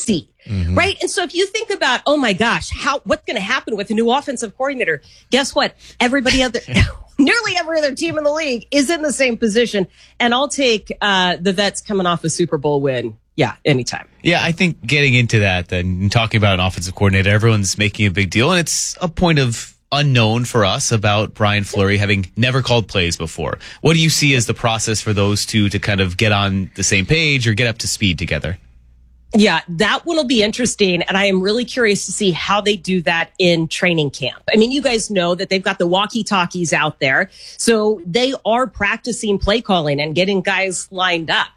see. Right. And so if you think about, oh my gosh, what's going to happen with a new offensive coordinator? Guess what? Nearly every other team in the league is in the same position. And I'll take the Vets coming off a Super Bowl win. Yeah, anytime. Yeah, I think getting into that and talking about an offensive coordinator, everyone's making a big deal. And it's a point of unknown for us about Brian Fleury having never called plays before. What do you see as the process for those two to kind of get on the same page or get up to speed together? Yeah, that one will be interesting. And I am really curious to see how they do that in training camp. I mean, you guys know that they've got the walkie-talkies out there. So they are practicing play calling and getting guys lined up.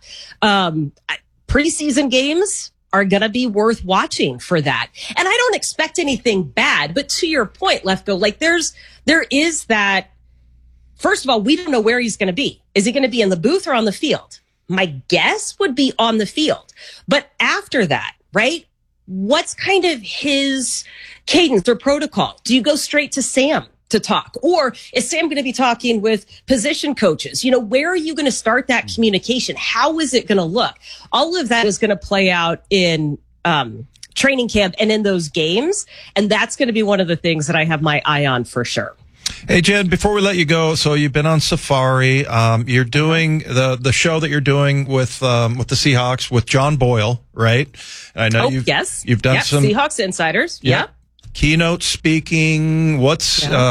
Preseason games are going to be worth watching for that. And I don't expect anything bad. But to your point, Lefko, like there is that. First of all, we don't know where he's going to be. Is he going to be in the booth or on the field? My guess would be on the field. But after that, right? What's kind of his cadence or protocol? Do you go straight to Sam to talk? Or is Sam going to be talking with position coaches? You know, where are you going to start that communication? How is it going to look? All of that is going to play out in training camp and in those games. And that's going to be one of the things that I have my eye on for sure. Hey, Jen, before we let you go, so you've been on Safari. You're doing the show that you're doing with the Seahawks with John Boyle, right? I know you've done some Seahawks Insiders. Yeah. Keynote speaking. What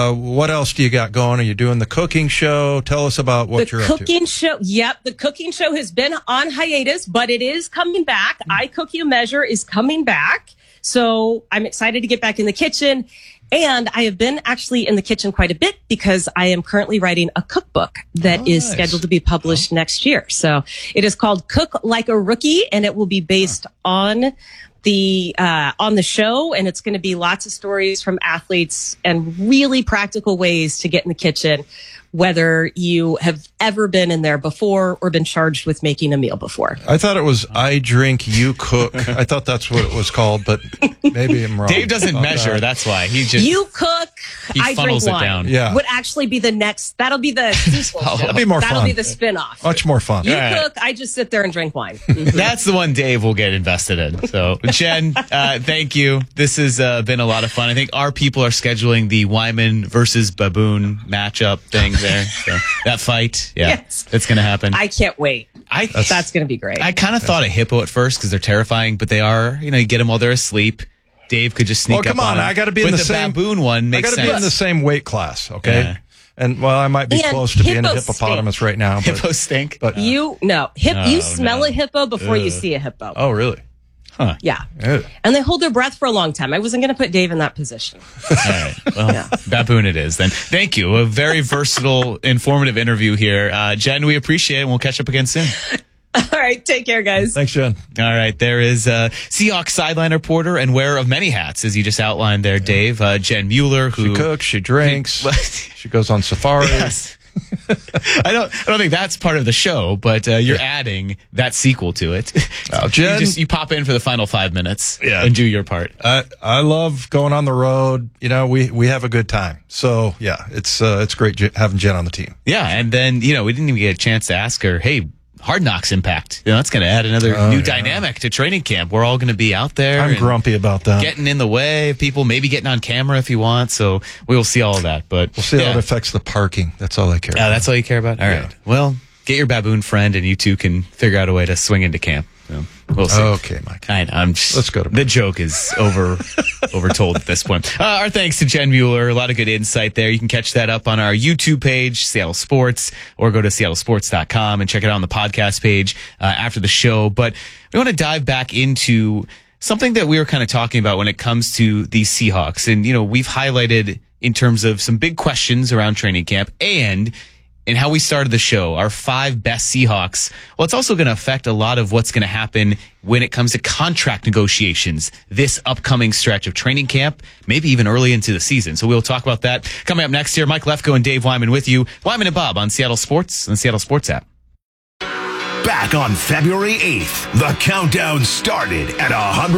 else do you got going? Are you doing the cooking show? Tell us about what you're up to. The cooking show. Yep. The cooking show has been on hiatus, but it is coming back. I Cook You Measure is coming back. So I'm excited to get back in the kitchen. And I have been actually in the kitchen quite a bit because I am currently writing a cookbook that is scheduled to be published next year. So it is called Cook Like a Rookie, and it will be based on the show. And it's going to be lots of stories from athletes and really practical ways to get in the kitchen, whether you have ever been in there before or been charged with making a meal before. I thought it was I Drink, You Cook. I thought that's what it was called, but maybe I'm wrong. Dave doesn't measure. That's why. You Cook, I Drink Wine. It down. Yeah. Would actually be the next. That'll be the sequel. That'll be more fun. That'll be the spinoff. Much more fun. You Cook, I just sit there and drink wine. That's the one Dave will get invested in. So, Jen, thank you. This has been a lot of fun. I think our people are scheduling the Wyman versus Baboon matchup thing there. So that fight, it's going to happen. I can't wait. That's going to be great. I kind of thought a hippo at first because they're terrifying, but they are, you get them while they're asleep. Dave could just sneak up on them. Come on, I got to be in the same baboon one. Makes sense. I got to be in the same weight class, okay? Yeah. And I might be close to being a hippopotamus right now. But, hippos stink. But you smell a hippo before you see a hippo. Oh, really? Huh. Yeah. And they hold their breath for a long time. I wasn't going to put Dave in that position. All right. Well, baboon it is then. Thank you. A very versatile, informative interview here. Jen, we appreciate it, and we'll catch up again soon. All right. Take care, guys. Thanks, Jen. All right. There is Seahawks sideline reporter and wearer of many hats, as you just outlined there, Dave. Jen Mueller, who she cooks, she drinks, she goes on safari. Yes. I don't think that's part of the show, but you're adding that sequel to it. Jen, you pop in for the final 5 minutes and do your part. I love going on the road. We have a good time. So it's great having Jen on the team. Yeah, and then we didn't even get a chance to ask her, hey, Hard Knocks impact. That's going to add another new dynamic to training camp. We're all going to be out there. I'm grumpy about that. Getting in the way of people, maybe getting on camera if you want. So we will see all of that. But we'll see how it affects the parking. That's all I care about. That's all you care about? All right. Well, get your baboon friend and you two can figure out a way to swing into camp. So we'll see. Okay, Mike. Let's go to bed. The joke is overtold at this point. Our thanks to Jen Mueller. A lot of good insight there. You can catch that up on our YouTube page, Seattle Sports, or go to seattlesports.com and check it out on the podcast page after the show. But we want to dive back into something that we were kind of talking about when it comes to the Seahawks. And, we've highlighted in terms of some big questions around training camp and how we started the show, our 5 best Seahawks. Well, it's also going to affect a lot of what's going to happen when it comes to contract negotiations this upcoming stretch of training camp, maybe even early into the season. So we'll talk about that coming up next year. Mike Lefko and Dave Wyman with you. Wyman and Bob on Seattle Sports and the Seattle Sports app. Back on February 8th, the countdown started at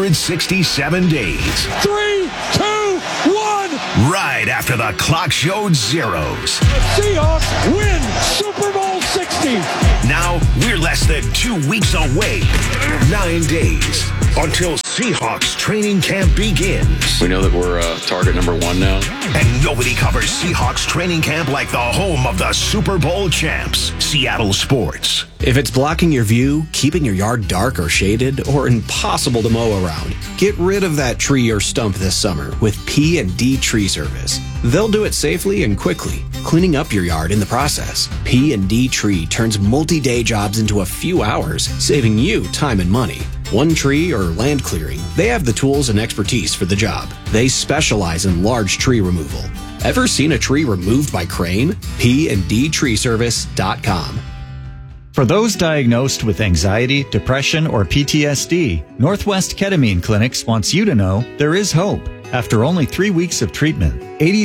167 days. 3, 2, 1. Right after the clock showed zeros. The Seahawks win Super Bowl 60. Now we're less than 2 weeks away. 9 days until Seahawks training camp begins. We know that we're target number 1 now. And nobody covers Seahawks training camp like the home of the Super Bowl champs, Seattle Sports. If it's blocking your view, keeping your yard dark or shaded, or impossible to mow around, get rid of that tree or stump this summer with P&D Tree Service. They'll do it safely and quickly, cleaning up your yard in the process. P&D Tree turns multi-day jobs into a few hours, saving you time and money. One tree or land clearing, they have the tools and expertise for the job. They specialize in large tree removal. Ever seen a tree removed by crane? PndTreeService.com. For those diagnosed with anxiety, depression, or PTSD, Northwest Ketamine Clinics wants you to know there is hope. After only 3 weeks of treatment,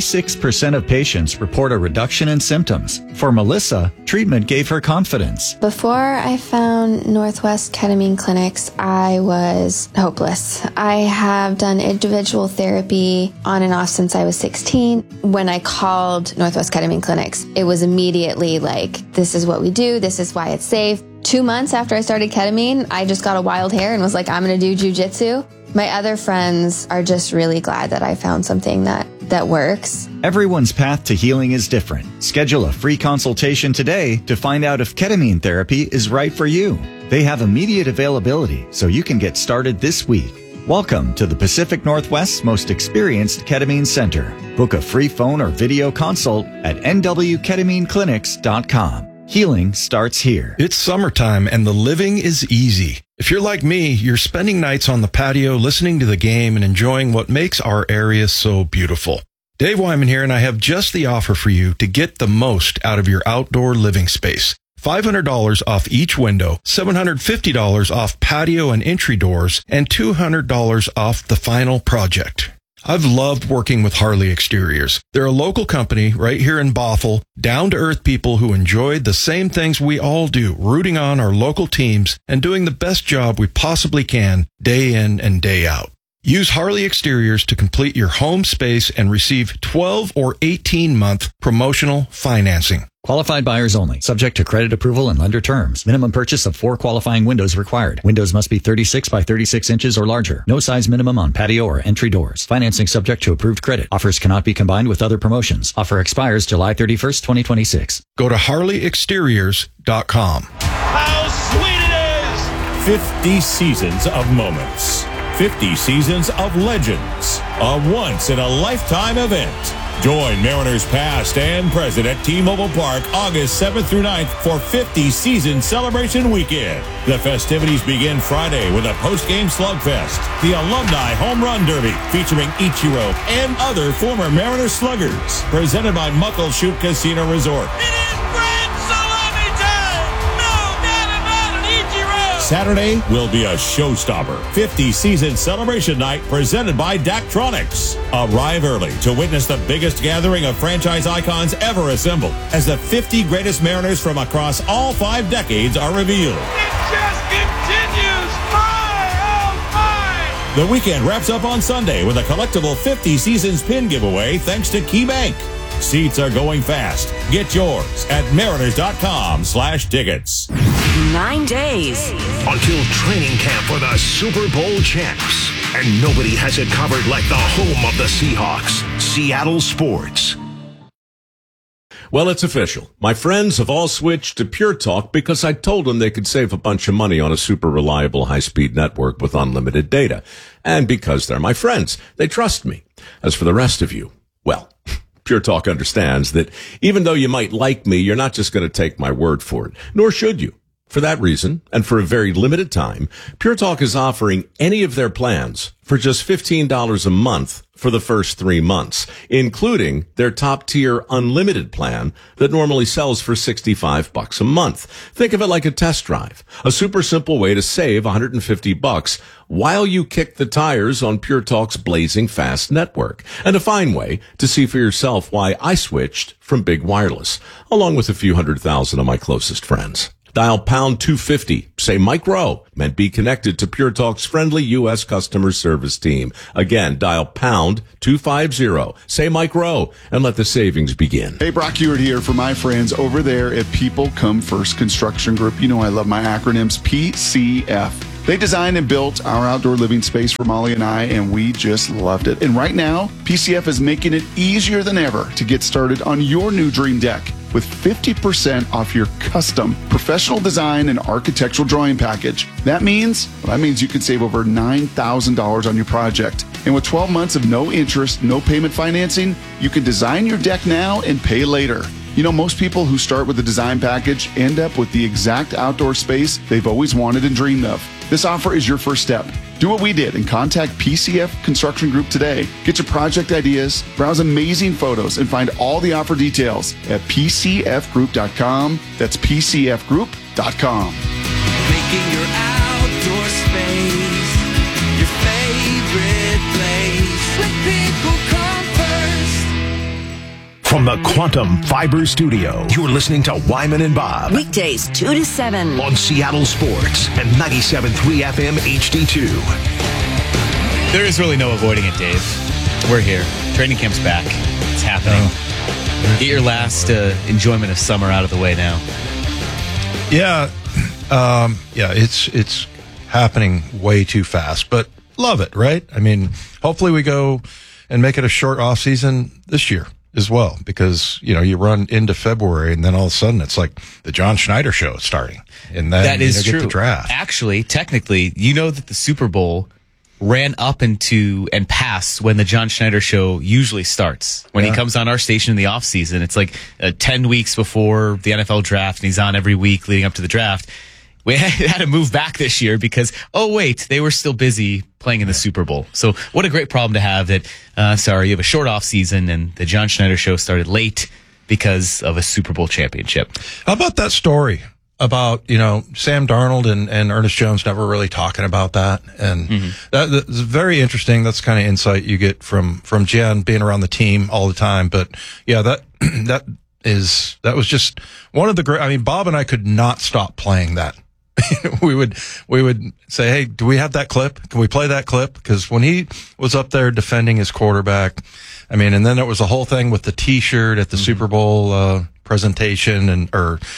86% of patients report a reduction in symptoms. For Melissa, treatment gave her confidence. Before I found Northwest Ketamine Clinics, I was hopeless. I have done individual therapy on and off since I was 16. When I called Northwest Ketamine Clinics, it was immediately like, this is what we do, this is why it's safe. 2 months after I started ketamine, I just got a wild hair and was like, I'm going to do jujitsu. My other friends are just really glad that I found something that works. Everyone's path to healing is different. Schedule a free consultation today to find out if ketamine therapy is right for you. They have immediate availability, so you can get started this week. Welcome to the Pacific Northwest's most experienced ketamine center. Book a free phone or video consult at nwketamineclinics.com. Healing starts here. It's summertime and the living is easy. If you're like me, you're spending nights on the patio listening to the game and enjoying what makes our area so beautiful. Dave Wyman here, and I have just the offer for you to get the most out of your outdoor living space. $500 off each window, $750 off patio and entry doors, and $200 off the final project. I've loved working with Harley Exteriors. They're a local company right here in Bothell, down-to-earth people who enjoy the same things we all do, rooting on our local teams and doing the best job we possibly can day in and day out. Use Harley Exteriors to complete your home space and receive 12 or 18-month promotional financing. Qualified buyers only. Subject to credit approval and lender terms. Minimum purchase of 4 qualifying windows required. Windows must be 36 by 36 inches or larger. No size minimum on patio or entry doors. Financing subject to approved credit. Offers cannot be combined with other promotions. Offer expires July 31st, 2026. Go to HarleyExteriors.com. How sweet it is! 50 seasons of moments. 50 seasons of legends. A once-in-a-lifetime event. Join Mariners past and present at T-Mobile Park August 7th through 9th for 50 Season Celebration Weekend. The festivities begin Friday with a post-game slugfest, the Alumni Home Run Derby featuring Ichiro and other former Mariners sluggers, presented by Muckleshoot Casino Resort. It is grand salami time! No doubt about it, Ichiro! Saturday will be a showstopper. 50 Season Celebration Night presented by Daktronics. Arrive early to witness the biggest gathering of franchise icons ever assembled as the 50 greatest Mariners from across all 5 decades are revealed. It just continues! My, oh my! The weekend wraps up on Sunday with a collectible 50 Seasons pin giveaway thanks to KeyBank. Seats are going fast. Get yours at mariners.com/tickets. 9 days until training camp for the Super Bowl champs. And nobody has it covered like the home of the Seahawks, Seattle Sports. Well, it's official. My friends have all switched to Pure Talk because I told them they could save a bunch of money on a super reliable high-speed network with unlimited data. And because they're my friends, they trust me. As for the rest of you, well, Pure Talk understands that even though you might like me, you're not just going to take my word for it, nor should you. For that reason, and for a very limited time, Pure Talk is offering any of their plans for just $15 a month for the first 3 months, including their top-tier unlimited plan that normally sells for $65 a month. Think of it like a test drive, a super simple way to save $150 while you kick the tires on Pure Talk's blazing fast network, and a fine way to see for yourself why I switched from big wireless, along with a few 100,000 of my closest friends. Dial pound 250, say Mike Rowe, and be connected to Pure Talk's friendly U.S. customer service team. Again, dial pound 250, say Mike Rowe, and let the savings begin. Hey, Brock Ewart here for my friends over there at People Come First Construction Group. You know I love my acronyms, PCF. They designed and built our outdoor living space for Molly and I, and we just loved it. And right now, PCF is making it easier than ever to get started on your new dream deck with 50% off your custom professional design and architectural drawing package. That means you can save over $9,000 on your project. And with 12 months of no interest, no payment financing, you can design your deck now and pay later. You know, most people who start with a design package end up with the exact outdoor space they've always wanted and dreamed of. This offer is your first step. Do what we did and contact PCF Construction Group today. Get your project ideas, browse amazing photos, and find all the offer details at PCFgroup.com. That's PCFgroup.com. Making your outdoor space your favorite place. When people come first. From the Quantum Fiber Studio, you're listening to Wyman and Bob. Weekdays 2 to 7 on Seattle Sports and 97.3 FM HD2. There is really no avoiding it, Dave. We're here. Training camp's back. It's happening. Get your last enjoyment of summer out of the way now. Yeah. It's happening way too fast, but love it, right? I mean, hopefully we go and make it a short off season this year as well, because, you know, you run into February and then all of a sudden it's like the John Schneider show is starting. And then that is get true. the draft. Actually, technically, you know that the Super Bowl ran up into and past when the John Schneider show usually starts. When he comes on our station in the off season, it's like 10 weeks before the NFL draft, and he's on every week leading up to the draft. We had to move back this year because, oh, wait, they were still busy playing in the Super Bowl. So what a great problem to have that, you have a short off season and the John Schneider show started late because of a Super Bowl championship. How about that story about, you know, Sam Darnold and Ernest Jones never really talking about that? And that's very interesting. That's the kind of insight you get from Jen being around the team all the time. But yeah, that was just one of the great, I mean, Bob and I could not stop playing that. we would say, hey, do we have that clip? Can we play that clip? Because when he was up there defending his quarterback, I mean, and then there was a whole thing with the T-shirt at the Super Bowl presentation,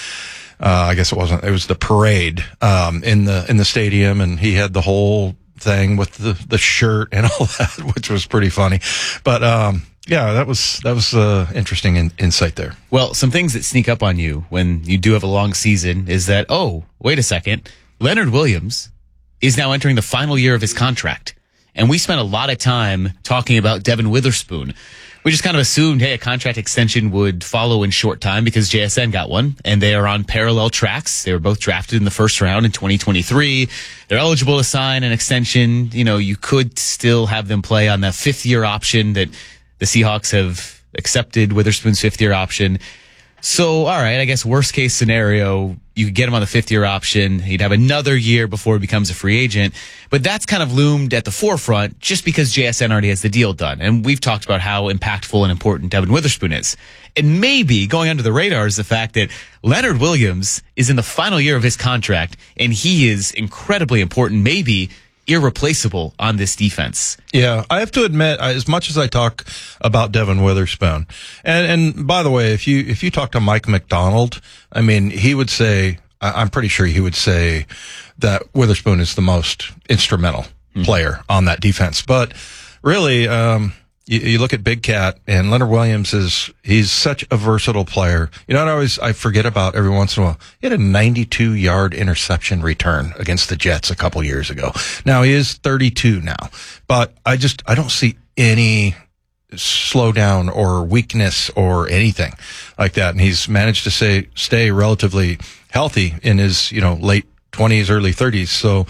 I guess it was the parade in the stadium, and he had the whole thing with the shirt and all that, which was pretty funny. But yeah, that was interesting insight there. Well, some things that sneak up on you when you do have a long season is that, oh, wait a second, Leonard Williams is now entering the final year of his contract. And we spent a lot of time talking about Devin Witherspoon. We just kind of assumed, hey, a contract extension would follow in short time because JSN got one, and they are on parallel tracks. They were both drafted in the first round in 2023. They're eligible to sign an extension. You know, you could still have them play on that fifth-year option that the Seahawks have accepted, Witherspoon's fifth-year option. So, all right, I guess worst-case scenario, you could get him on the fifth-year option. He'd have another year before he becomes a free agent. But that's kind of loomed at the forefront just because JSN already has the deal done. And we've talked about how impactful and important Devin Witherspoon is. And maybe going under the radar is the fact that Leonard Williams is in the final year of his contract, and he is incredibly important, maybe irreplaceable on this defense. Yeah, I have to admit, as much as I talk about Devin Witherspoon, and by the way, if you talk to Mike McDonald, I mean, he would say, I'm pretty sure he would say that Witherspoon is the most instrumental player on that defense. But really, you look at Big Cat, and Leonard Williams he's such a versatile player. You know, I forget about every once in a while. He had a 92-yard interception return against the Jets a couple years ago. Now he is 32 now, but I don't see any slowdown or weakness or anything like that. And he's managed to stay relatively healthy in his, late 20s, early 30s. So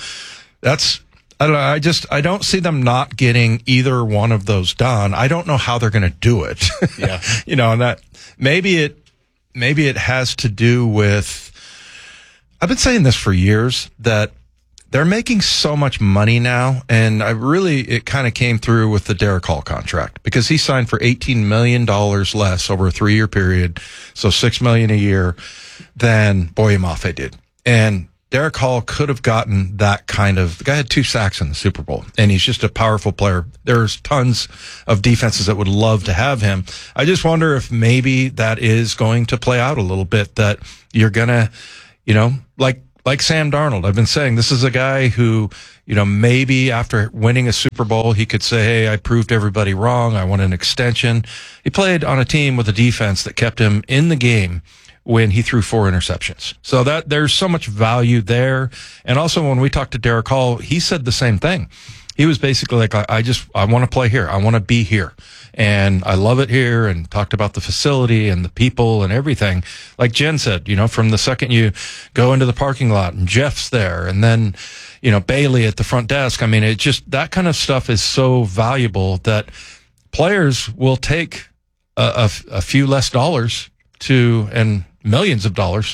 I don't know. I don't see them not getting either one of those done. I don't know how they're going to do it. Yeah. And that maybe it has to do with, I've been saying this for years, that they're making so much money now. And it kind of came through with the Derek Hall contract because he signed for $18 million less over a 3-year period. So $6 million a year than Boye Mafe did. And Derek Hall could have gotten that the guy had 2 sacks in the Super Bowl, and he's just a powerful player. There's tons of defenses that would love to have him. I just wonder if maybe that is going to play out a little bit, that you're gonna, like like Sam Darnold. I've been saying this is a guy who, maybe after winning a Super Bowl, he could say, hey, I proved everybody wrong. I want an extension. He played on a team with a defense that kept him in the game when he threw 4 interceptions. So that there's so much value there. And also when we talked to Derek Hall, he said the same thing. He was basically like, I want to play here. I want to be here. And I love it here, and talked about the facility and the people and everything. Like Jen said, from the second you go into the parking lot and Jeff's there, and then, Bailey at the front desk. I mean, it just, that kind of stuff is so valuable that players will take a few less dollars and millions of dollars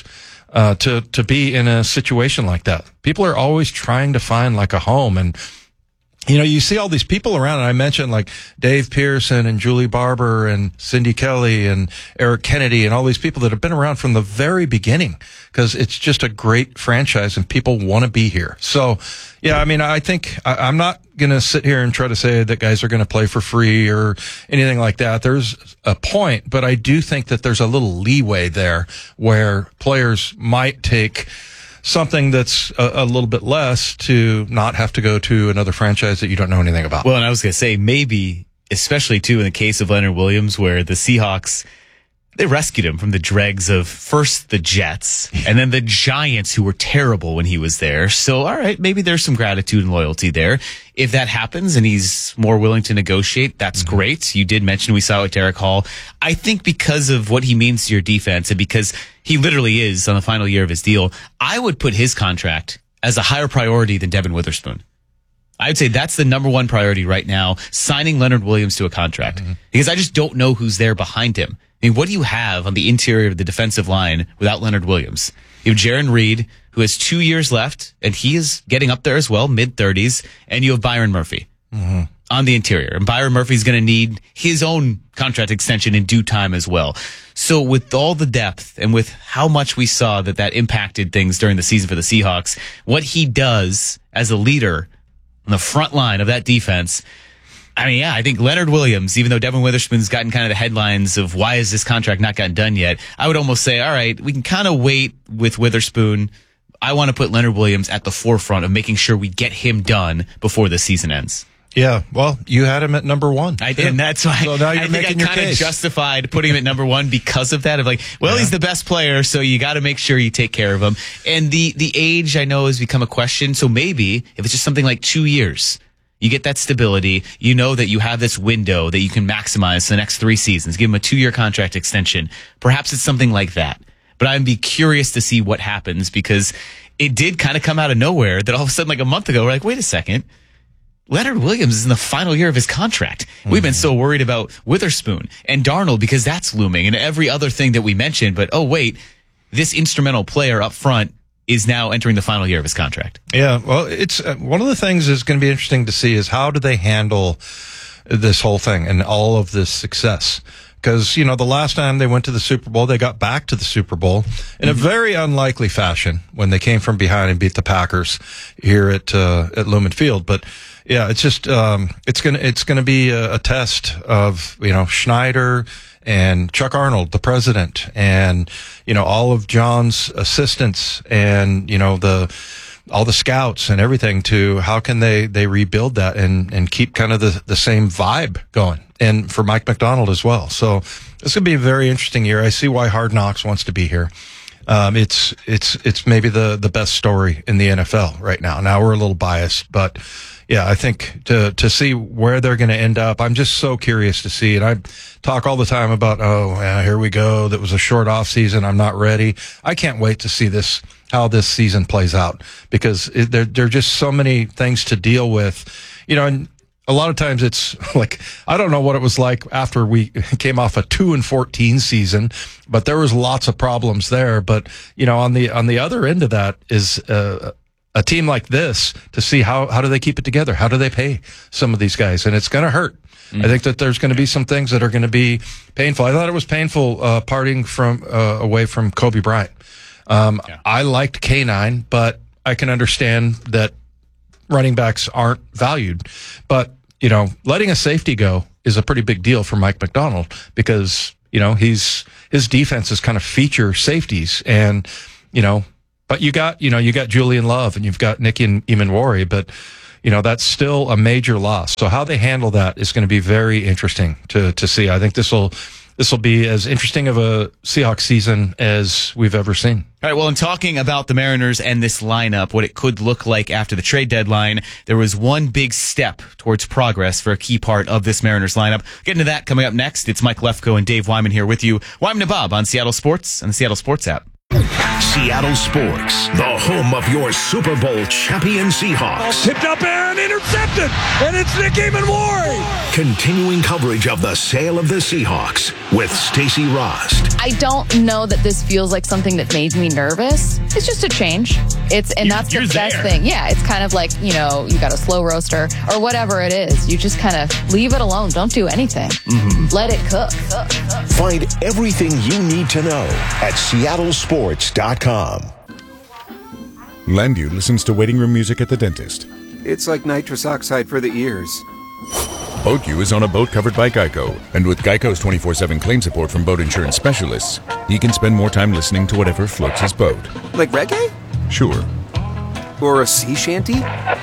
to be in a situation like that. People are always trying to find like a home, and you see all these people around, and I mentioned like Dave Pearson and Julie Barber and Cindy Kelly and Eric Kennedy and all these people that have been around from the very beginning, because it's just a great franchise and people want to be here. So, yeah, I mean, I think I'm not going to sit here and try to say that guys are going to play for free or anything like that. There's a point, but I do think that there's a little leeway there where players might take something that's a little bit less to not have to go to another franchise that you don't know anything about. Well, and I was going to say, maybe, especially too in the case of Leonard Williams, where the Seahawks, they rescued him from the dregs of first the Jets and then the Giants, who were terrible when he was there. So, all right, maybe there's some gratitude and loyalty there. If that happens and he's more willing to negotiate, that's great. You did mention we saw it with Derek Hall. I think because of what he means to your defense, and because he literally is on the final year of his deal, I would put his contract as a higher priority than Devin Witherspoon. I would say that's the number one priority right now, signing Leonard Williams to a contract, because I just don't know who's there behind him. I mean, what do you have on the interior of the defensive line without Leonard Williams? You have Jaron Reed, who has 2 years left, and he is getting up there as well, mid-30s, and you have Byron Murphy on the interior. And Byron Murphy's going to need his own contract extension in due time as well. So with all the depth and with how much we saw that impacted things during the season for the Seahawks, what he does as a leader on the front line of that defense, I mean, yeah, I think Leonard Williams, even though Devin Witherspoon's gotten kind of the headlines of why is this contract not gotten done yet, I would almost say, all right, we can kind of wait with Witherspoon. I want to put Leonard Williams at the forefront of making sure we get him done before the season ends. Yeah, well, you had him at number 1. I did, and that's why so now you're I think I kind of justified putting him at number 1 because of that. Of like, well, he's the best player, so you got to make sure you take care of him. And the age, I know, has become a question. So maybe if it's just something like 2 years, you get that stability. You know that you have this window that you can maximize the next 3 seasons. Give him a 2-year contract extension. Perhaps it's something like that. But I'd be curious to see what happens, because it did kind of come out of nowhere that all of a sudden, like a month ago, we're like, wait a second. Leonard Williams is in the final year of his contract. We've been so worried about Witherspoon and Darnold because that's looming and every other thing that we mentioned. But, oh, wait, this instrumental player up front is now entering the final year of his contract. Yeah, well, it's one of the things that's going to be interesting to see is how do they handle this whole thing and all of this success. Because, the last time they went to the Super Bowl, they got back to the Super Bowl in a very unlikely fashion when they came from behind and beat the Packers here at Lumen Field. But yeah, it's just it's gonna be a test of Schneider and Chuck Arnold, the president, and all of John's assistants, and all the scouts and everything, to how can they rebuild that and keep kind of the same vibe going. And for Mike Macdonald as well. So it's going to be a very interesting year. I see why Hard Knocks wants to be here. It's maybe the best story in the NFL right now. Now we're a little biased, but yeah, I think to see where they're going to end up, I'm just so curious to see. And I talk all the time about, here we go. That was a short off season. I'm not ready. I can't wait to see how this season plays out, because there are just so many things to deal with, and a lot of times it's like, I don't know what it was like after we came off a 2-14 season, but there was lots of problems there. But, on the other end of that is, a team like this, to see how do they keep it together? How do they pay some of these guys? And it's going to hurt. I think that there's going to be some things that are going to be painful. I thought it was painful, parting away from Kobe Bryant. I liked K9, but I can understand that running backs aren't valued. But, letting a safety go is a pretty big deal for Mike Macdonald, because, his defense is kind of feature safeties. And, But you got Julian Love and you've got Nicky Imaniwari, but that's still a major loss. So how they handle that is going to be very interesting to see. I think this will be as interesting of a Seahawks season as we've ever seen. All right, well, in talking about the Mariners and this lineup, what it could look like after the trade deadline, there was one big step towards progress for a key part of this Mariners lineup. Getting to that coming up next. It's Mike Lefko and Dave Wyman here with you. Wyman and Bob on Seattle Sports and the Seattle Sports app. Seattle Sports, the home of your Super Bowl champion Seahawks. Tipped up and intercepted, and it's Nicky Imaniwari. Continuing coverage of the sale of the Seahawks with Stacey Rost. I don't know that this feels like something that made me nervous. It's just a change. That's the best thing. Yeah, it's kind of like, you got a slow roaster or whatever it is. You just kind of leave it alone. Don't do anything. Mm-hmm. Let it cook. Find everything you need to know at seattlesports.com. Landview listens to waiting room music at the dentist. It's like nitrous oxide for the ears. BoatU is on a boat covered by Geico, and with Geico's 24/7 claim support from boat insurance specialists, he can spend more time listening to whatever floats his boat. Like reggae? Sure. Or a sea shanty?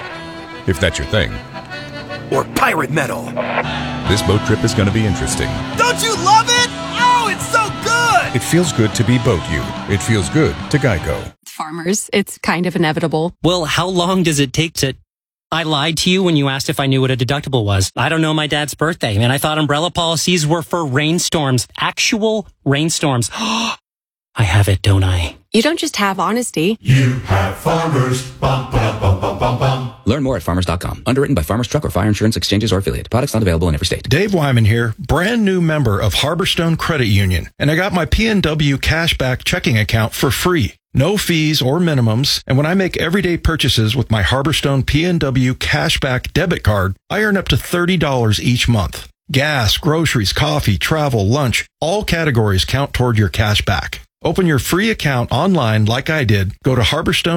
If that's your thing. Or pirate metal. This boat trip is going to be interesting. Don't you love it? Oh, it's so good! It feels good to be BoatU. It feels good to Geico. Farmers, it's kind of inevitable. Well, how long does it take to... I lied to you when you asked if I knew what a deductible was. I don't know my dad's birthday, and I thought umbrella policies were for rainstorms. Actual rainstorms. I have it, don't I? You don't just have honesty. You have Farmers. Bum, ba, bum, bum, bum, bum. Learn more at farmers.com. Underwritten by Farmers Truck or Fire Insurance Exchanges or Affiliate. Products not available in every state. Dave Wyman here, brand new member of Harborstone Credit Union. And I got my PNW cashback checking account for free. No fees or minimums, and when I make everyday purchases with my Harborstone PNW Cashback debit card, I earn up to $30 each month. Gas, groceries, coffee, travel, lunch, all categories count toward your cashback. Open your free account online like I did. Go to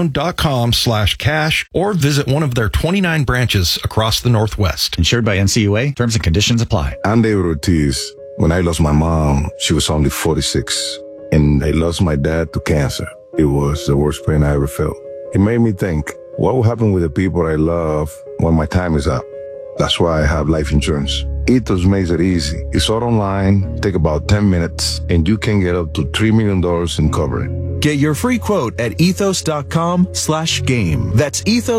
harborstone.com/cash or visit one of their 29 branches across the Northwest. Insured by NCUA. Terms and conditions apply. I'm David Ortiz. When I lost my mom, she was only 46, and I lost my dad to cancer. It was the worst pain I ever felt. It made me think, what will happen with the people I love when my time is up? That's why I have life insurance. Ethos makes it easy. It's all online, take about 10 minutes, and you can get up to $3 million in coverage. Get your free quote at ethos.com/game. That's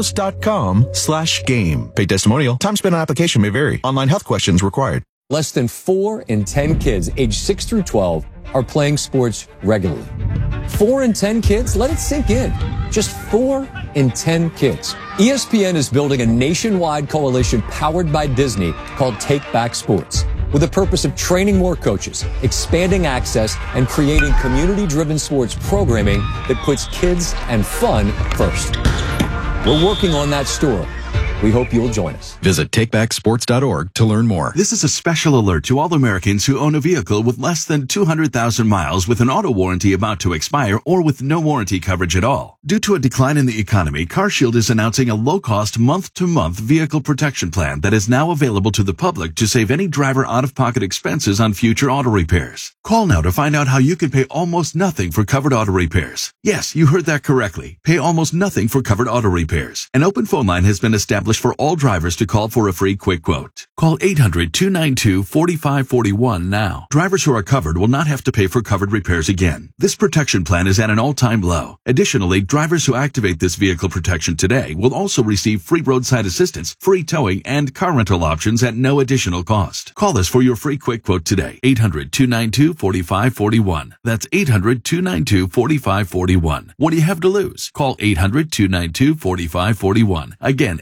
ethos.com/game. Paid testimonial. Time spent on application may vary. Online health questions required. Less than 4 in 10 kids aged 6 through 12 are playing sports regularly. 4 in 10 kids? Let it sink in. Just 4 in 10 kids. ESPN is building a nationwide coalition powered by Disney called Take Back Sports, with the purpose of training more coaches, expanding access, and creating community-driven sports programming that puts kids and fun first. We're working on that story. We hope you'll join us. Visit takebacksports.org to learn more. This is a special alert to all Americans who own a vehicle with less than 200,000 miles with an auto warranty about to expire or with no warranty coverage at all. Due to a decline in the economy, CarShield is announcing a low-cost month-to-month vehicle protection plan that is now available to the public to save any driver out-of-pocket expenses on future auto repairs. Call now to find out how you can pay almost nothing for covered auto repairs. Yes, you heard that correctly. Pay almost nothing for covered auto repairs. An open phone line has been established for all drivers to call for a free quick quote. Call 800-292-4541 now. Drivers who are covered will not have to pay for covered repairs again. This protection plan is at an all-time low. Additionally, drivers who activate this vehicle protection today will also receive free roadside assistance, free towing, and car rental options at no additional cost. Call us for your free quick quote today. 800-292-4541. That's 800-292-4541. What do you have to lose? Call 800-292-4541. Again,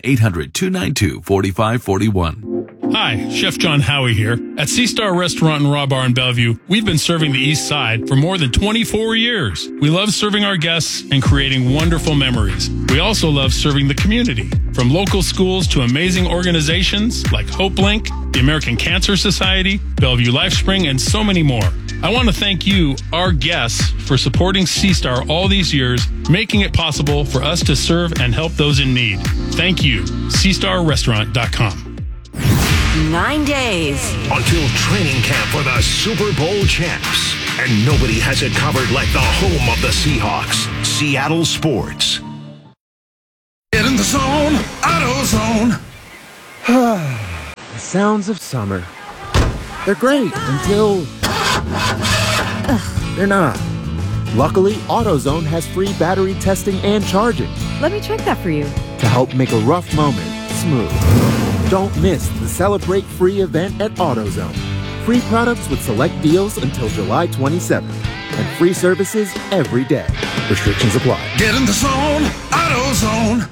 800-292-4541. Hi, Chef John Howie here. At Sea Star Restaurant and Raw Bar in Bellevue, we've been serving the East Side for more than 24 years. We love serving our guests and creating wonderful memories. We also love serving the community, from local schools to amazing organizations like HopeLink, the American Cancer Society, Bellevue LifeSpring, and so many more. I want to thank you, our guests, for supporting Sea Star all these years, making it possible for us to serve and help those in need. Thank you. SeastarRestaurant.com. 9 days. Until training camp for the Super Bowl champs. And nobody has it covered like the home of the Seahawks, Seattle Sports. Get in the zone, AutoZone. The sounds of summer. They're great until they're not. Luckily, AutoZone has free battery testing and charging Let me check that for you. to help make a rough moment smooth. Don't miss the Celebrate Free event at AutoZone. Free products with select deals until July 27th. And free services every day. Restrictions apply. Get in the zone, AutoZone.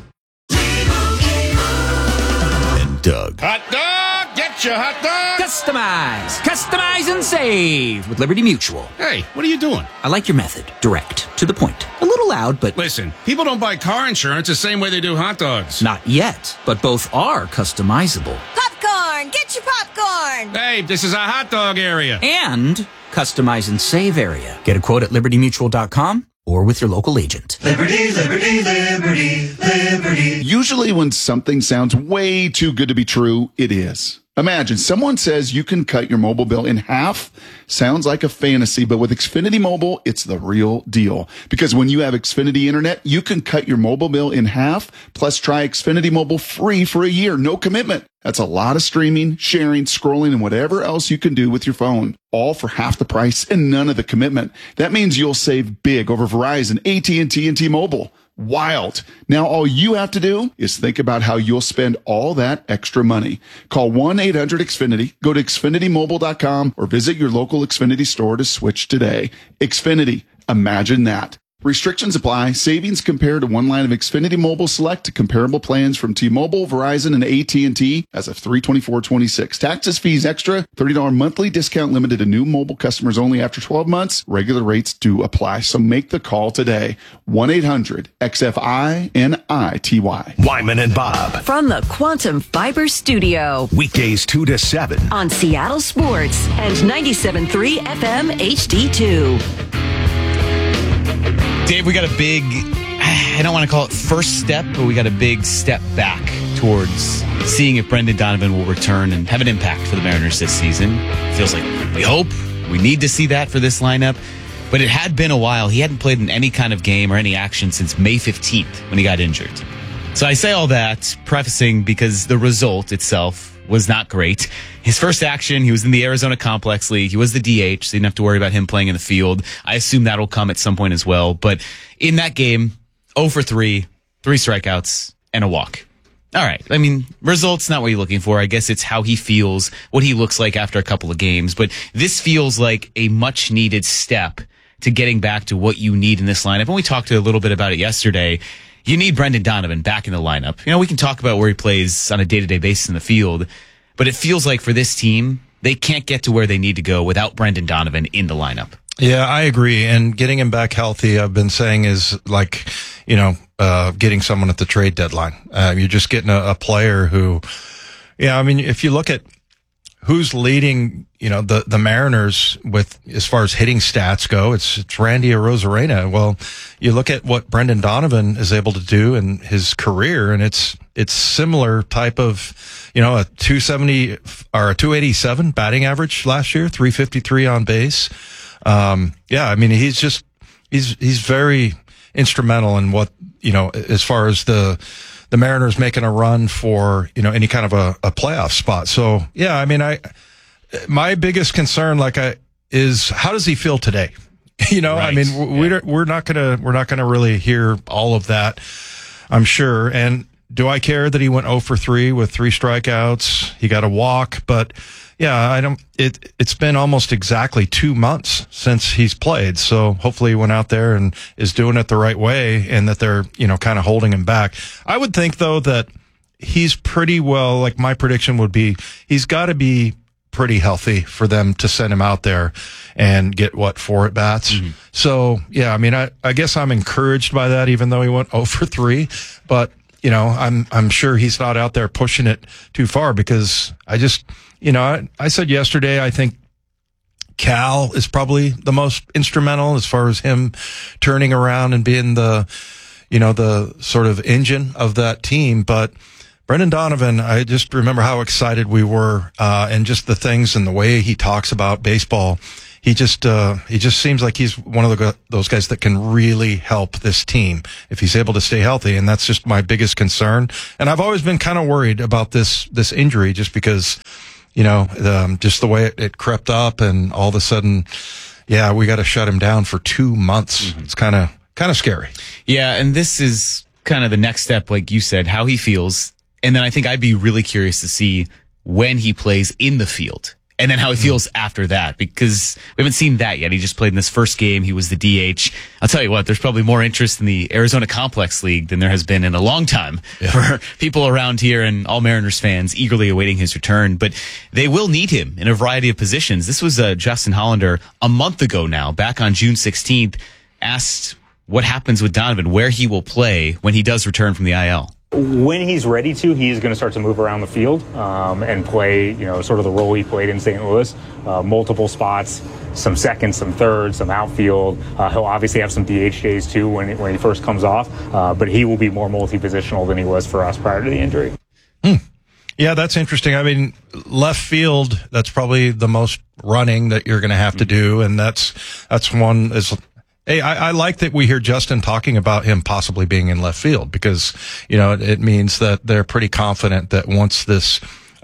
And Doug. Hot dog, get your hot dog. Customize and save with Liberty Mutual. Hey, what are you doing? I like your method. Direct, to the point. A little loud, but... Listen, people don't buy car insurance the same way they do hot dogs. Not yet, but both are customizable. Popcorn! Get your popcorn! Hey, this is a hot dog area. And customize and save area. Get a quote at libertymutual.com or with your local agent. Liberty, liberty, liberty, liberty. Usually when something sounds way too good to be true, it is. Imagine someone says you can cut your mobile bill in half. Sounds like a fantasy, but with Xfinity Mobile, it's the real deal. Because when you have Xfinity Internet, you can cut your mobile bill in half, plus try Xfinity Mobile free for a year, no commitment. That's a lot of streaming, sharing, scrolling, and whatever else you can do with your phone. All for half the price and none of the commitment. That means you'll save big over Verizon, AT&T, and T-Mobile. Wild. Now all you have to do is think about how you'll spend all that extra money. Call 1-800-XFINITY, go to XfinityMobile.com, or visit your local Xfinity store to switch today. Xfinity. Imagine that. Restrictions apply. Savings compared to one line of Xfinity Mobile Select to comparable plans from T-Mobile, Verizon, and AT&T as of 3/24/26. Taxes, fees extra. $30 monthly discount limited to new mobile customers only after 12 months. Regular rates do apply. So make the call today. 1-800-XFINITY. Wyman and Bob. From the Quantum Fiber Studio. Weekdays 2 to 7. On Seattle Sports and 97.3 FM HD2. Dave, we got a big, I don't want to call it first step, but we got a big step back towards seeing if Brendan Donovan will return and have an impact for the Mariners this season. Feels like we hope, we need to see that for this lineup. But it had been a while. He hadn't played in any kind of game or any action since May 15th when he got injured. So I say all that, prefacing because the result itself was not great. His first action, he was in the Arizona Complex League. He was the DH, so you didn't have to worry about him playing in the field. I assume that'll come at some point as well. But in that game, 0 for 3, 3 strikeouts, and a walk. All right. I mean, results not what you're looking for. I guess it's how he feels, what he looks like after a couple of games. But this feels like a much needed step to getting back to what you need in this lineup. And we talked a little bit about it yesterday. You need Brendan Donovan back in the lineup. You know, we can talk about where he plays on a day-to-day basis in the field, but it feels like for this team, they can't get to where they need to go without Brendan Donovan in the lineup. Yeah, I agree. And getting him back healthy, I've been saying, is like, getting someone at the trade deadline. You're just getting a player who, I mean, if you look at who's leading, the Mariners with, as far as hitting stats go, it's Randy Arozarena. Well, you look at what Brendan Donovan is able to do in his career, and it's similar type of, a 270 or a 287 batting average last year, 353 on base. I mean, he's very instrumental in what, as far as the Mariners making a run for, any kind of a playoff spot. So, yeah, I mean, my biggest concern, is how does he feel today? Right. I mean, we're not gonna really hear all of that, I'm sure. And do I care that he went 0 for 3 with 3 strikeouts? He got a walk, but yeah, it's been almost exactly 2 months since he's played. So hopefully he went out there and is doing it the right way, and that they're, kind of holding him back. I would think though that he's pretty well, like my prediction would be, he's got to be pretty healthy for them to send him out there and get 4 at bats. Mm-hmm. So yeah, I mean, I guess I'm encouraged by that, even though he went 0 for 3, but I'm sure he's not out there pushing it too far, because I just, I said yesterday, I think Cal is probably the most instrumental as far as him turning around and being the sort of engine of that team. But Brendan Donovan, I just remember how excited we were, and just the things and the way he talks about baseball. He just seems like he's one of those guys that can really help this team if he's able to stay healthy. And that's just my biggest concern. And I've always been kind of worried about this injury just because, just the way it crept up and all of a sudden, yeah, we got to shut him down for 2 months. Mm-hmm. It's kind of scary. Yeah. And this is kind of the next step, like you said, how he feels. And then I think I'd be really curious to see when he plays in the field. And then how he feels after that, because we haven't seen that yet. He just played in this first game. He was the DH. I'll tell you what, there's probably more interest in the Arizona Complex League than there has been in a long time for people around here and all Mariners fans eagerly awaiting his return. But they will need him in a variety of positions. This was Justin Hollander a month ago now, back on June 16th, asked what happens with Donovan, where he will play when he does return from the IL. When he's ready to, he's going to start to move around the field and play, sort of the role he played in St. Louis, multiple spots, some seconds, some thirds, some outfield. He'll obviously have some DH days too when he first comes off, but he will be more multi-positional than he was for us prior to the injury. Yeah, that's interesting. I mean, left field, that's probably the most running that you're going to have to do, and that's one is. Hey, I like that we hear Justin talking about him possibly being in left field because, it means that they're pretty confident that once this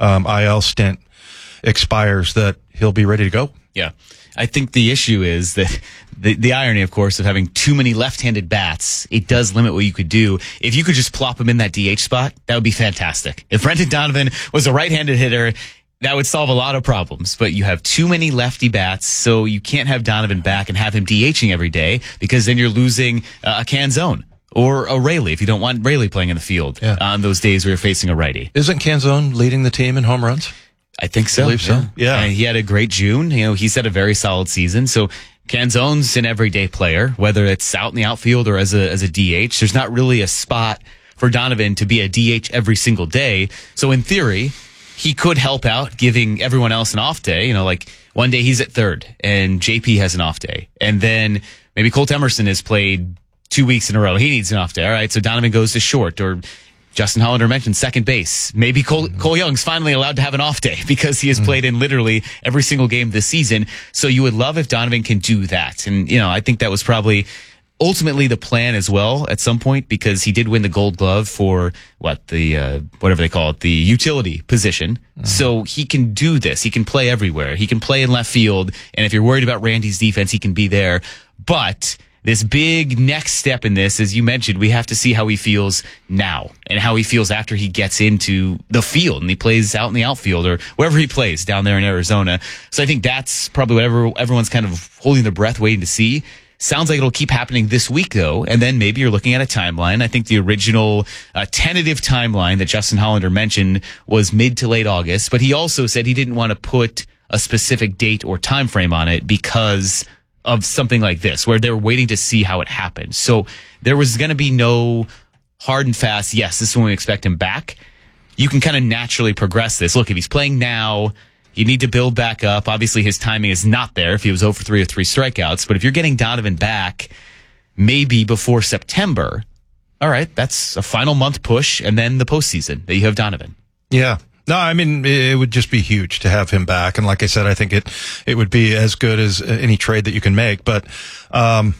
IL stint expires that he'll be ready to go. Yeah. I think the issue is that the irony, of course, of having too many left-handed bats, it does limit what you could do. If you could just plop him in that DH spot, that would be fantastic. If Brendan Donovan was a right-handed hitter, that would solve a lot of problems, but you have too many lefty bats, so you can't have Donovan back and have him DHing every day because then you're losing a Canzone or a Raley if you don't want Raley playing in the field on those days where you're facing a righty. Isn't Canzone leading the team in home runs? I think so. I believe so. Yeah. And he had a great June. He's had a very solid season. So Canzone's an everyday player, whether it's out in the outfield or as a DH. There's not really a spot for Donovan to be a DH every single day. So in theory, he could help out giving everyone else an off day. Like one day he's at third and JP has an off day. And then maybe Colt Emerson has played 2 weeks in a row. He needs an off day. All right. So Donovan goes to short, or Justin Hollander mentioned second base. Maybe Cole Young's finally allowed to have an off day because he has played in literally every single game this season. So you would love if Donovan can do that. And, I think that was probably ultimately the plan as well at some point, because he did win the Gold Glove for whatever they call it, the utility position. So he can do this. He can play everywhere. He can play in left field. And if you're worried about Randy's defense, he can be there. But this big next step in this, as you mentioned, we have to see how he feels now and how he feels after he gets into the field and he plays out in the outfield or wherever he plays down there in Arizona. So I think that's probably what everyone's kind of holding their breath waiting to see. Sounds like it'll keep happening this week, though, and then maybe you're looking at a timeline. I think the original tentative timeline that Justin Hollander mentioned was mid to late August, but he also said he didn't want to put a specific date or time frame on it because of something like this, where they're waiting to see how it happens. So there was going to be no hard and fast, yes, this is when we expect him back. You can kind of naturally progress this. Look, if he's playing now, you need to build back up. Obviously, his timing is not there if he was 0 for 3 or 3 strikeouts. But if you're getting Donovan back maybe before September, all right, that's a final month push, and then the postseason that you have Donovan. Yeah. No, I mean, it would just be huge to have him back. And like I said, I think it would be as good as any trade that you can make. But, and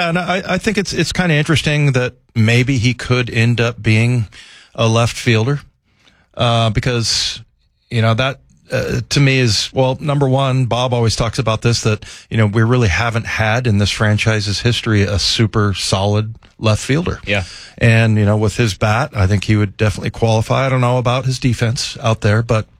I think it's kind of interesting that maybe he could end up being a left fielder, because, that, to me is, well, number one, Bob always talks about this, that, we really haven't had in this franchise's history a super solid left fielder. Yeah. And, with his bat, I think he would definitely qualify. I don't know about his defense out there,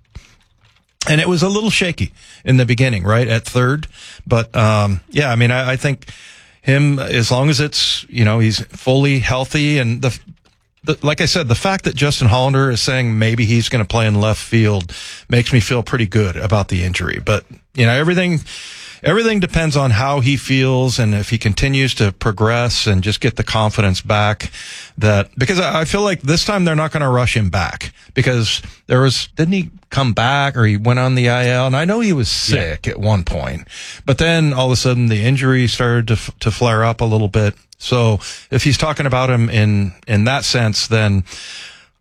and it was a little shaky in the beginning, right? At third. But, I think him, as long as it's, he's fully healthy and like I said, the fact that Justin Hollander is saying maybe he's going to play in left field makes me feel pretty good about the injury. But, everything depends on how he feels and if he continues to progress and just get the confidence back because I feel like this time they're not going to rush him back, because didn't he come back or he went on the IL? And I know he was sick at one point, but then all of a sudden the injury started to flare up a little bit. So if he's talking about him in that sense, then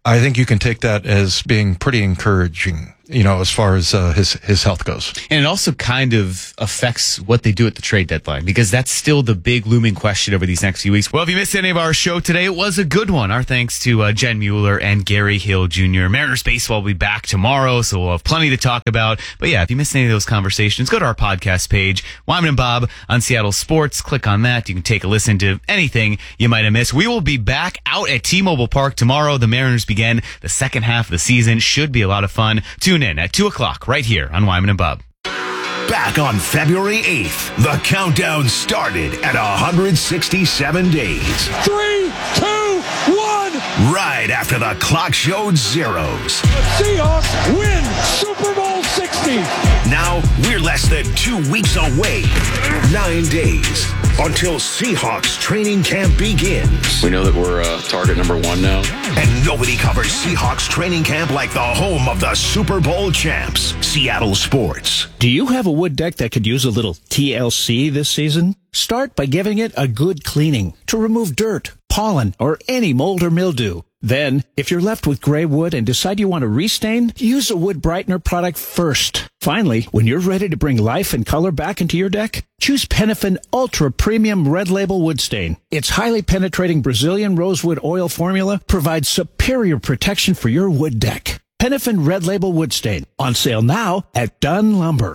I think you can take that as being pretty encouraging, as far as his health goes. And it also kind of affects what they do at the trade deadline, because that's still the big looming question over these next few weeks. Well, if you missed any of our show today, it was a good one. Our thanks to Jen Mueller and Gary Hill Jr. Mariners baseball will be back tomorrow, so we'll have plenty to talk about. But yeah, if you missed any of those conversations, go to our podcast page, Wyman and Bob on Seattle Sports. Click on that. You can take a listen to anything you might have missed. We will be back out at T-Mobile Park tomorrow. The Mariners begin the second half of the season. Should be a lot of fun. Tune in at 2 o'clock right here on Wyman and Bob. Back on February 8th, the countdown started at 167 days. 3, 2, 1. Right after the clock showed zeros. The Seahawks win Super Bowl 60. Now we're less than 2 weeks away. 9 days until Seahawks training camp begins. We know that we're target number 1 now. And nobody covers Seahawks training camp like the home of the Super Bowl champs, Seattle Sports. Do you have a wood deck that could use a little TLC this season? Start by giving it a good cleaning to remove dirt, pollen, or any mold or mildew. Then, if you're left with gray wood and decide you want to restain, use a wood brightener product first. Finally, when you're ready to bring life and color back into your deck, choose Penifin Ultra Premium Red Label Wood Stain. Its highly penetrating Brazilian rosewood oil formula provides superior protection for your wood deck. Penifin Red Label Wood Stain, on sale now at Dunn Lumber.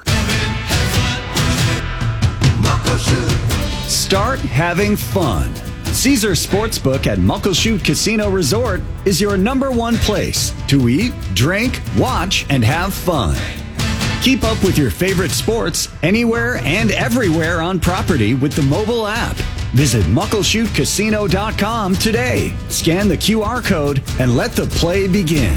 Start having fun. Caesar Sportsbook at Muckleshoot Casino Resort is your #1 place to eat, drink, watch, and have fun. Keep up with your favorite sports anywhere and everywhere on property with the mobile app. Visit MuckleshootCasino.com today. Scan the QR code and let the play begin.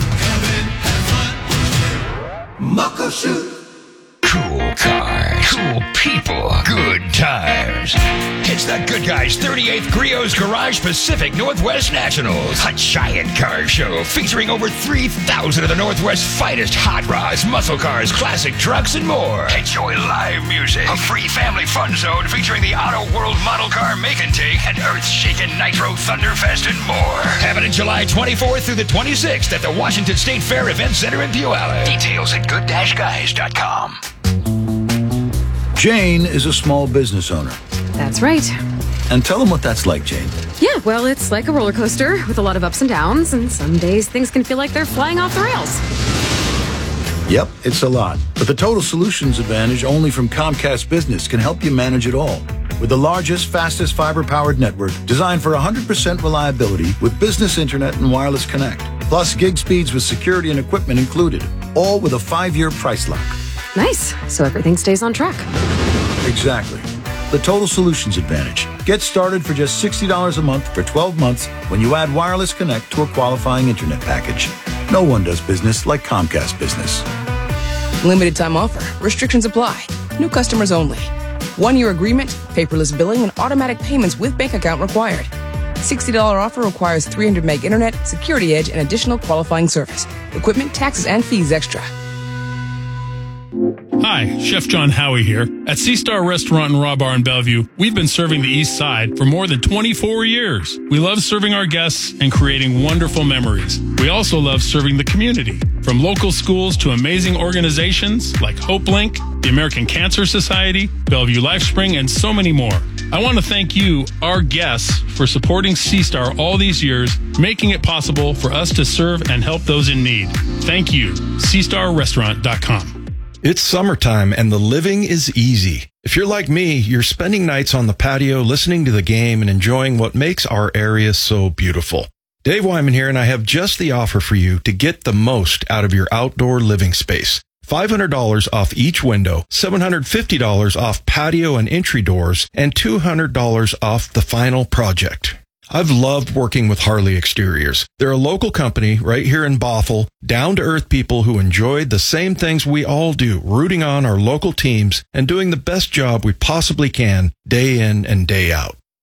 Muckleshoot. Cool cars, cool people, good tires. It's the Good Guys 38th Griot's Garage Pacific Northwest Nationals, a giant car show featuring over 3,000 of the Northwest's finest hot rods, muscle cars, classic trucks, and more. Enjoy live music, a free family fun zone featuring the Auto World Model Car Make and Take, and Earth-Shaking Nitro Thunderfest, and more. Happening July 24th through the 26th at the Washington State Fair Event Center in Puyallup. Details at good-guys.com. Jane is a small business owner. That's right. And tell them what that's like, Jane. Yeah, well, it's like a roller coaster with a lot of ups and downs, and some days things can feel like they're flying off the rails. Yep, it's a lot. But the Total Solutions Advantage only from Comcast Business can help you manage it all. With the largest, fastest fiber-powered network designed for 100% reliability with business internet and wireless connect. Plus gig speeds with security and equipment included. All with a 5-year price lock. Nice. So everything stays on track. Exactly. The Total Solutions Advantage. Get started for just $60 a month for 12 months when you add wireless connect to a qualifying internet package. No one does business like Comcast Business. Limited time offer. Restrictions apply. New customers only. 1-year agreement, paperless billing, and automatic payments with bank account required. $60 offer requires 300 meg internet, security edge, and additional qualifying service. Equipment, taxes, and fees extra. Hi, Chef John Howie here. At Sea Star Restaurant and Raw Bar in Bellevue, we've been serving the East Side for more than 24 years. We love serving our guests and creating wonderful memories. We also love serving the community, from local schools to amazing organizations like HopeLink, the American Cancer Society, Bellevue LifeSpring, and so many more. I want to thank you, our guests, for supporting Sea Star all these years, making it possible for us to serve and help those in need. Thank you. SeaStarRestaurant.com. It's summertime and the living is easy. If you're like me, you're spending nights on the patio listening to the game and enjoying what makes our area so beautiful. Dave Wyman here, and I have just the offer for you to get the most out of your outdoor living space. $500 off each window, $750 off patio and entry doors, and $200 off the final project. I've loved working with Harley Exteriors. They're a local company right here in Bothell, down-to-earth people who enjoy the same things we all do, rooting on our local teams and doing the best job we possibly can day in and day out.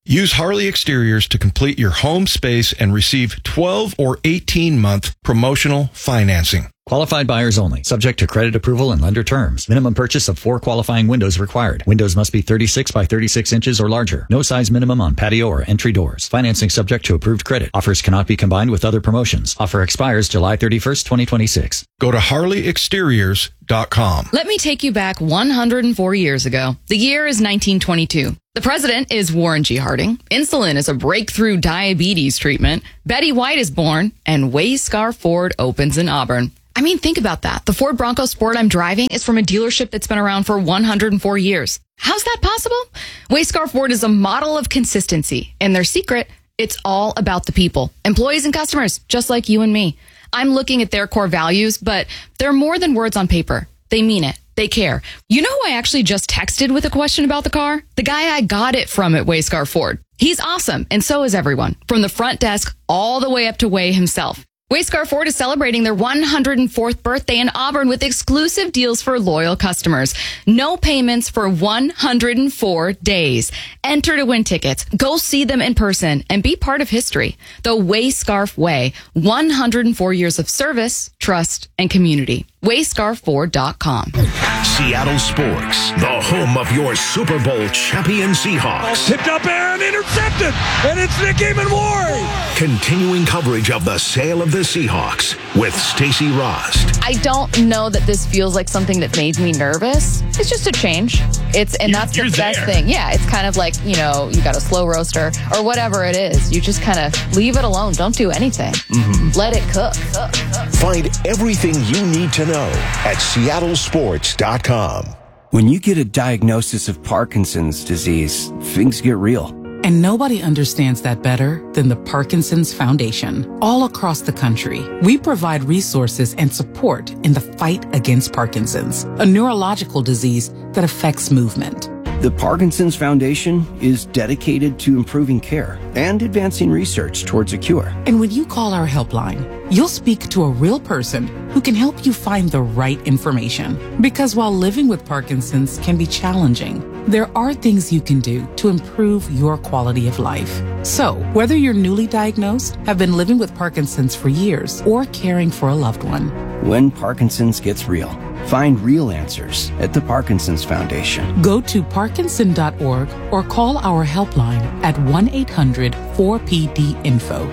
Use Harley Exteriors to complete your home space and receive 12 or 18-month promotional financing. Qualified buyers only. Subject to credit approval and lender terms. Minimum purchase of 4 qualifying windows required. Windows must be 36 by 36 inches or larger. No size minimum on patio or entry doors. Financing subject to approved credit. Offers cannot be combined with other promotions. Offer expires July 31st, 2026. Go to HarleyExteriors.com. Let me take you back 104 years ago. The year is 1922. The president is Warren G. Harding. Insulin is a breakthrough diabetes treatment. Betty White is born, and Wayscar Ford opens in Auburn. I mean, think about that. The Ford Bronco Sport I'm driving is from a dealership that's been around for 104 years. How's that possible? Wayscar Ford is a model of consistency, and their secret, it's all about the people, employees and customers, just like you and me. I'm looking at their core values, but they're more than words on paper. They mean it. They care. You know who I actually just texted with a question about the car? The guy I got it from at Wayscar Ford. He's awesome, and so is everyone, from the front desk all the way up to Way himself. Wayscar Ford is celebrating their 104th birthday in Auburn with exclusive deals for loyal customers. No payments for 104 days. Enter to win tickets. Go see them in person and be part of history. The Wayscarf Way. 104 years of service, trust, and community. Wayscarford.com. Seattle Sports, the home of your Super Bowl champion Seahawks. Tipped up and intercepted, and it's Nick Ward. Continuing coverage of the sale of the Seahawks with Stacey Rost. I don't know that this feels like something that made me nervous. It's just a change. That's the best thing. Yeah, it's kind of like, you got a slow roaster or whatever it is. You just kind of leave it alone. Don't do anything. Let it cook. Find everything you need to know at seattlesports.com. When you get a diagnosis of Parkinson's disease, things get real. And nobody understands that better than the Parkinson's Foundation. All across the country, we provide resources and support in the fight against Parkinson's, a neurological disease that affects movement. The Parkinson's Foundation is dedicated to improving care and advancing research towards a cure. And when you call our helpline, you'll speak to a real person who can help you find the right information. Because while living with Parkinson's can be challenging, there are things you can do to improve your quality of life. So, whether you're newly diagnosed, have been living with Parkinson's for years, or caring for a loved one, when Parkinson's gets real, find real answers at the Parkinson's Foundation. Go to parkinson.org or call our helpline at 1-800-4PD-INFO,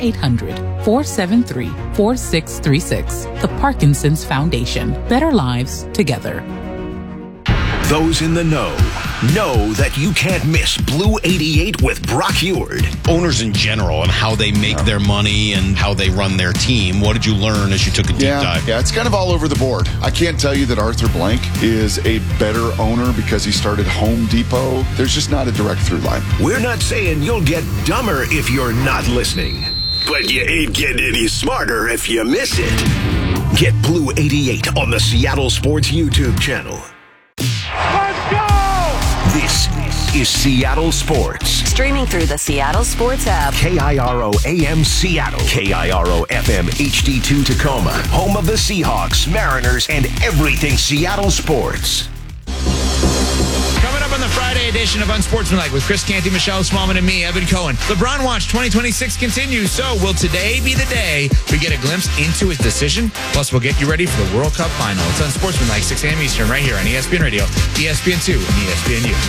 1-800-473-4636. The Parkinson's Foundation. Better lives together. Those in the know that you can't miss Blue 88 with Brock Heward. Owners in general and how they make their money and how they run their team. What did you learn as you took a deep dive? Yeah, it's kind of all over the board. I can't tell you that Arthur Blank is a better owner because he started Home Depot. There's just not a direct through line. We're not saying you'll get dumber if you're not listening, but you ain't getting any smarter if you miss it. Get Blue 88 on the Seattle Sports YouTube channel. Let's go! This is Seattle Sports. Streaming through the Seattle Sports app. KIRO AM Seattle. KIRO FM HD2 Tacoma. Home of the Seahawks, Mariners, and everything Seattle sports. Coming up on the Friday edition of Unsportsmanlike with Chris Canty, Michelle Smallman, and me, Evan Cohen. LeBron Watch 2026 continues. So will today be the day we get a glimpse into his decision? Plus, we'll get you ready for the World Cup final. It's Unsportsmanlike, 6 a.m. Eastern, right here on ESPN Radio, ESPN2, and ESPNU.